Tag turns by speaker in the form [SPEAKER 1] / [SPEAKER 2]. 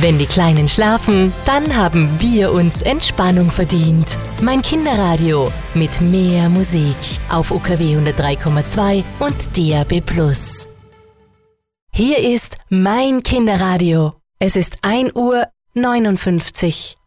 [SPEAKER 1] Wenn die Kleinen schlafen, dann haben wir uns Entspannung verdient. Mein Kinderradio mit mehr Musik auf UKW 103,2 und DAB+. Hier ist mein Kinderradio. Es ist 1:59 Uhr.